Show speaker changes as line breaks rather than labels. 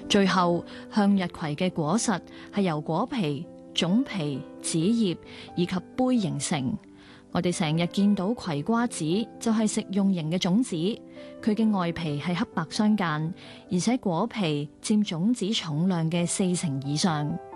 最後，向日葵嘅果實係由果皮、種皮、子葉以及杯形成。我哋成日見到葵瓜子就係食用型嘅種子，佢嘅外皮係黑白相間，而且果皮佔種子重量嘅40%以上。